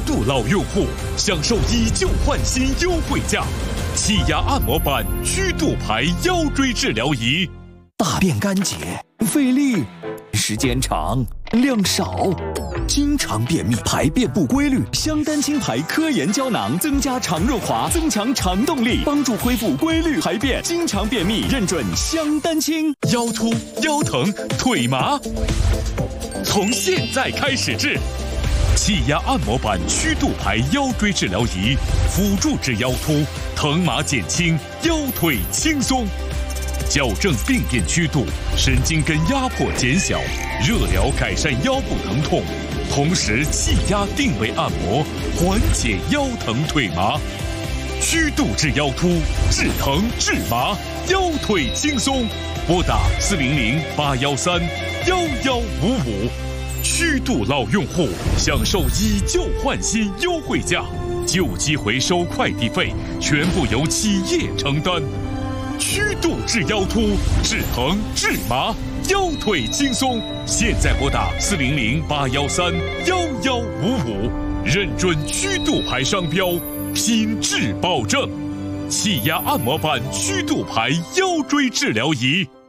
度老用户享受以旧换新优惠价，气压按摩板曲度牌腰椎治疗仪。 大便干结，费力，时间长，量少，经常便秘，排便不规律。香丹清牌科研胶囊增加肠润滑，增强肠动力，帮助恢复规律排便。经常便秘，认准香丹清。 腰突、腰疼、腿麻，从现在开始治。气压按摩板曲度牌腰椎治疗仪，辅助治腰突，疼麻减轻，腰腿轻松。矫正病变曲度，神经根压迫减小，热疗改善腰部疼痛，同时气压定位按摩，缓解腰疼腿麻。曲度治腰突，治疼治麻，腰腿轻松。拨打400-813-1155。曲度老用户享受以旧换新优惠价，旧机回收快递费全部由企业承担。曲度治腰突，治疼治麻，腰腿轻松。现在拨打400-813-1155，认准曲度牌商标，品质保证。气压按摩板曲度牌腰椎治疗仪。